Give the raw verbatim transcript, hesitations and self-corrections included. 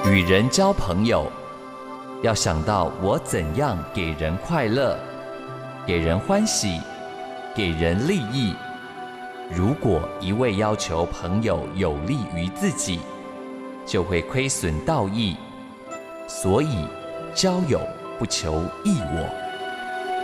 与人交朋友，要想到我怎样给人快乐，给人欢喜，给人利益。如果一味要求朋友有利于自己，就会亏损道义。所以，交友不求益我。